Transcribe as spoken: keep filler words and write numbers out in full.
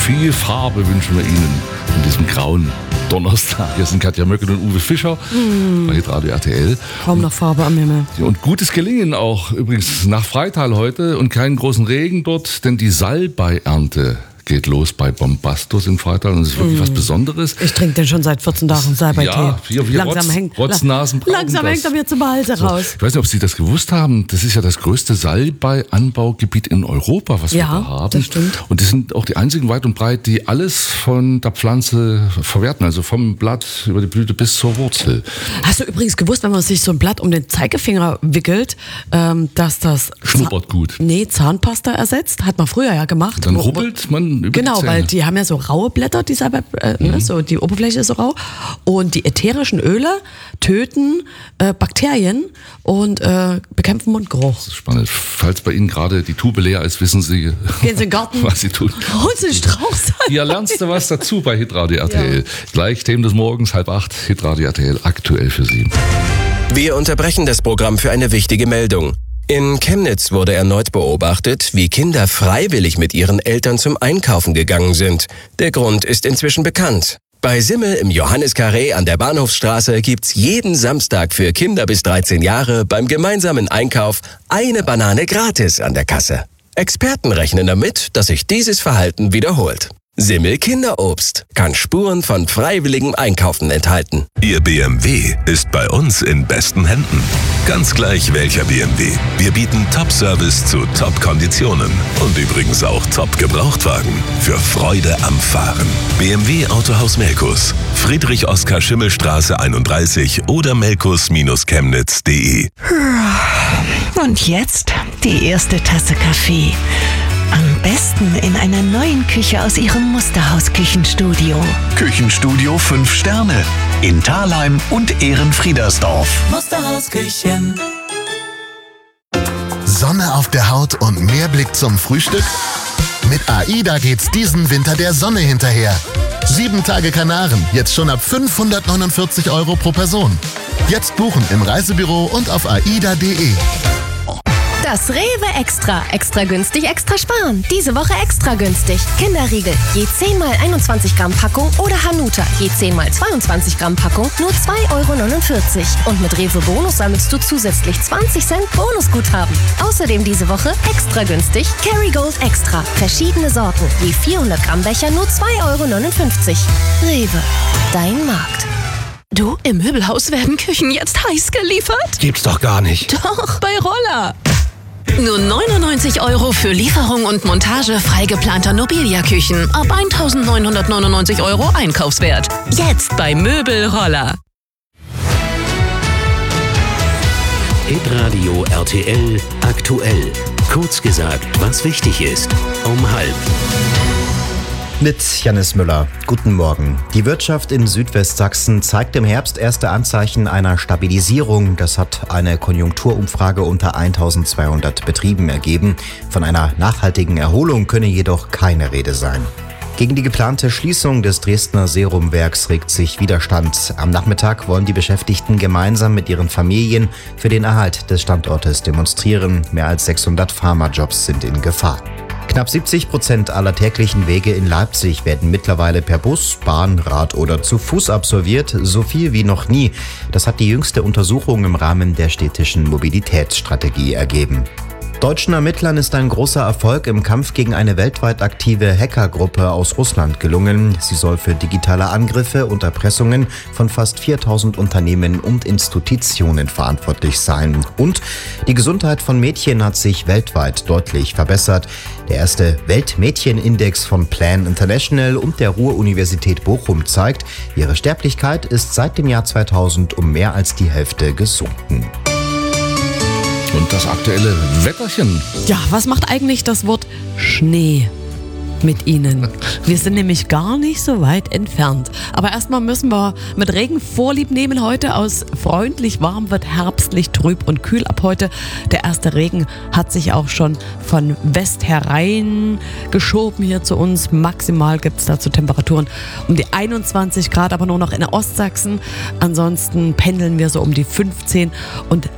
Viel Farbe wünschen wir Ihnen in diesem grauen Donnerstag. Hier sind Katja Möckel und Uwe Fischer mm. bei Hitradio R T L. Kaum noch Farbe am Himmel. Und gutes Gelingen auch übrigens nach Freital heute und keinen großen Regen dort, denn die Salbei-Ernte geht los bei Bombastus in Freital und das ist wirklich mm. was Besonderes. Ich trinke den schon seit vierzehn Tagen Salbei-Tee. Ja, wir, wir langsam Rotz, hängt, Rotznasen langsam das. hängt er mir zum Hals so, raus. Ich weiß nicht, ob Sie das gewusst haben. Das ist ja das größte Salbei-Anbaugebiet in Europa, was ja, wir da haben. Das stimmt. Und das sind auch die einzigen weit und breit, die alles von der Pflanze verwerten. Also vom Blatt über die Blüte bis zur Wurzel. Hast du übrigens gewusst, wenn man sich so ein Blatt um den Zeigefinger wickelt, ähm, dass das schnuppert gut. Nee, Zahnpasta ersetzt? Hat man früher ja gemacht. Dann rubbelt man über Genau, die Zähne. weil die haben ja so raue Blätter, die Salbei, äh, mhm. ne, so die Oberfläche ist so rau. Und die ätherischen Öle töten äh, Bakterien und äh, bekämpfen Mundgeruch. Das ist spannend. Falls bei Ihnen gerade die Tube leer ist, wissen Sie, gehen Sie in den Garten, was Sie tun. holen Sie einen Strauch Salbei. Hier lernst du was dazu bei Hitradio R T L. Ja. Gleich Themen des Morgens, halb acht, Hitradio R T L, aktuell für Sie. Wir unterbrechen das Programm für eine wichtige Meldung. In Chemnitz wurde erneut beobachtet, wie Kinder freiwillig mit ihren Eltern zum Einkaufen gegangen sind. Der Grund ist inzwischen bekannt. Bei Simmel im Johanniskarree an der Bahnhofsstraße gibt's jeden Samstag für Kinder bis dreizehn Jahre beim gemeinsamen Einkauf eine Banane gratis an der Kasse. Experten rechnen damit, dass sich dieses Verhalten wiederholt. Simmel Kinderobst kann Spuren von freiwilligem Einkaufen enthalten. Ihr B M W ist bei uns in besten Händen. Ganz gleich welcher B M W. Wir bieten Top-Service zu Top-Konditionen. Und übrigens auch Top-Gebrauchtwagen. Für Freude am Fahren. B M W Autohaus Melkus. Friedrich-Oskar-Schimmel-Straße einunddreißig oder melkus Chemnitz punkt de. Und jetzt die erste Tasse Kaffee. Am besten in einer neuen Küche aus Ihrem Musterhaus-Küchenstudio. Küchenstudio fünf Sterne. In Thalheim und Ehrenfriedersdorf. Musterhausküchen. Sonne auf der Haut und mehr Blick zum Frühstück? Mit AIDA geht's diesen Winter der Sonne hinterher. Sieben Tage Kanaren, jetzt schon ab fünfhundertneunundvierzig Euro pro Person. Jetzt buchen im Reisebüro und auf aida punkt de. Das Rewe Extra. Extra günstig, extra sparen. Diese Woche extra günstig. Kinderriegel, je zehn mal einundzwanzig Gramm Packung oder Hanuta, je zehn mal zweiundzwanzig Gramm Packung, nur zwei Euro neunundvierzig. Und mit Rewe Bonus sammelst du zusätzlich zwanzig Cent Bonusguthaben. Außerdem diese Woche extra günstig Kerrygold Extra. Verschiedene Sorten, je vierhundert Gramm Becher, nur zwei Euro neunundfünfzig. Rewe, dein Markt. Du, im Möbelhaus werden Küchen jetzt heiß geliefert? Gibt's doch gar nicht. Doch, bei Roller. Nur neunundneunzig Euro für Lieferung und Montage frei geplanter Nobilia-Küchen. Ab eintausendneunhundertneunundneunzig Euro Einkaufswert. Jetzt bei Möbelroller. Hitradio R T L aktuell. Kurz gesagt, was wichtig ist. Um halb. Mit Jannis Müller. Guten Morgen. Die Wirtschaft in Südwestsachsen zeigt im Herbst erste Anzeichen einer Stabilisierung. Das hat eine Konjunkturumfrage unter eintausendzweihundert Betrieben ergeben. Von einer nachhaltigen Erholung könne jedoch keine Rede sein. Gegen die geplante Schließung des Dresdner Serumwerks regt sich Widerstand. Am Nachmittag wollen die Beschäftigten gemeinsam mit ihren Familien für den Erhalt des Standortes demonstrieren. Mehr als sechshundert Pharmajobs sind in Gefahr. Knapp siebzig Prozent aller täglichen Wege in Leipzig werden mittlerweile per Bus, Bahn, Rad oder zu Fuß absolviert, so viel wie noch nie. Das hat die jüngste Untersuchung im Rahmen der städtischen Mobilitätsstrategie ergeben. Deutschen Ermittlern ist ein großer Erfolg im Kampf gegen eine weltweit aktive Hackergruppe aus Russland gelungen. Sie soll für digitale Angriffe und Erpressungen von fast viertausend Unternehmen und Institutionen verantwortlich sein. Und die Gesundheit von Mädchen hat sich weltweit deutlich verbessert. Der erste Weltmädchenindex von Plan International und der Ruhr-Universität Bochum zeigt, ihre Sterblichkeit ist seit dem Jahr zweitausend um mehr als die Hälfte gesunken. Und das aktuelle Wetterchen. Ja, was macht eigentlich das Wort Schnee mit Ihnen? Wir sind nämlich gar nicht so weit entfernt. Aber erstmal müssen wir mit Regen Vorlieb nehmen heute. Aus freundlich warm wird herbstlich trüb und kühl ab heute. Der erste Regen hat sich auch schon von West herein geschoben hier zu uns. Maximal gibt es dazu Temperaturen um die einundzwanzig Grad, aber nur noch in Ostsachsen. Ansonsten pendeln wir so um die fünfzehn und